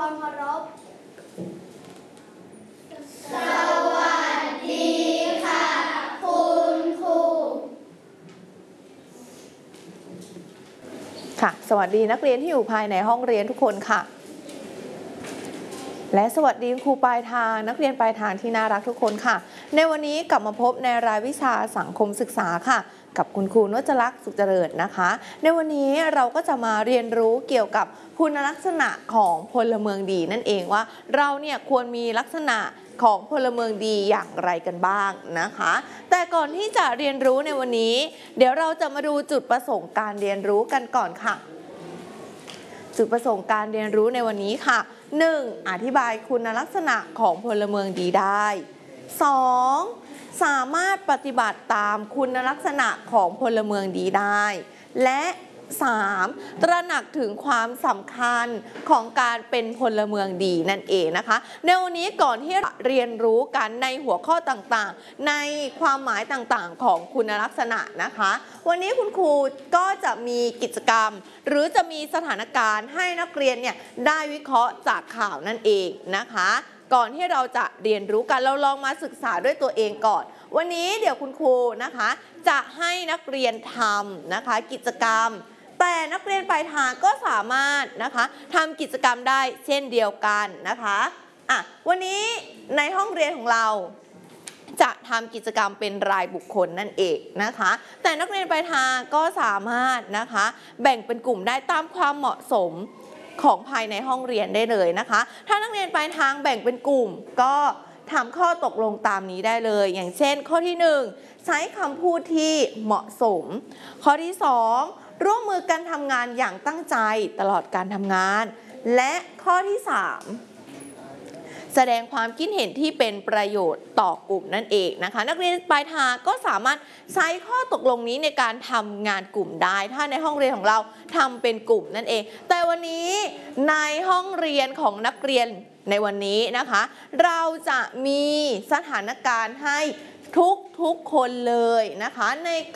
รเคารพสวัสดีค่ะคุณครูค่ะสวัสดีนักเรียนที่อยู่ภายในห้องเรียนทุกคนค่ะและสวัสดีครูปลายทางนักเรียนปลายทางที่น่ารักทุกคนค่ะในวันนี้กลับมาพบในรายวิชาสังคมศึกษาค่ะกับคุณครูนจลักษณ์สุขเจริญนะคะในวันนี้เราก็จะมาเรียนรู้เกี่ยวกับคุณลักษณะของพลเมืองดีนั่นเองว่าเราเนี่ยควรมีลักษณะของพลเมืองดีอย่างไรกันบ้างนะคะแต่ก่อนที่จะเรียนรู้ในวันนี้เดี๋ยวเราจะมาดูจุดประสงค์การเรียนรู้กันก่อนค่ะจุดประสงค์การเรียนรู้ในวันนี้ค่ะ 1. อธิบายคุณลักษณะของพลเมืองดีได้ 2. สามารถปฏิบัติตามคุณลักษณะของพลเมืองดีได้และ 3. ตระหนักถึงความสำคัญของการเป็นพลเมืองดีนั่นเองนะคะในวันนี้ก่อนที่เรียนรู้กันในหัวข้อต่างๆในความหมายต่างๆของคุณลักษณะนะคะวันนี้คุณครูก็จะมีกิจกรรมหรือจะมีสถานการณ์ให้นักเรียนเนี่ยได้วิเคราะห์จากข่าวนั่นเองนะคะก่อนที่เราจะเรียนรู้กันเราลองมาศึกษาด้วยตัวเองก่อนวันนี้เดี๋ยวคุณครูนะคะจะให้นักเรียนทำนะคะกิจกรรมแต่นักเรียนปลายทางก็สามารถนะคะทำกิจกรรมได้เช่นเดียวกันนะคะวันนี้ในห้องเรียนของเราจะทำกิจกรรมเป็นรายบุคคลนั่นเองนะคะแต่นักเรียนปลายทางก็สามารถนะคะแบ่งเป็นกลุ่มได้ตามความเหมาะสมของภายในห้องเรียนได้เลยนะคะถ้านักเรียนปลายทางแบ่งเป็นกลุ่มก็ทำข้อตกลงตามนี้ได้เลยอย่างเช่นข้อที่ 1ใช้คำพูดที่เหมาะสมข้อที่ 2ร่วมมือกันทำงานอย่างตั้งใจตลอดการทำงานและข้อที่ 3แสดงความคิดเห็นที่เป็นประโยชน์ต่อกลุ่มนั่นเองนะคะนักเรียนปลายทางก็สามารถใช้ข้อตกลงนี้ในการทำงานกลุ่มได้ถ้าในห้องเรียนของเราทำเป็นกลุ่มนั่นเองแต่วันนี้ในห้องเรียนของนักเรียนในวันนี้นะคะเราจะมีสถานการณ์ให้ทุกคนเลยนะคะใน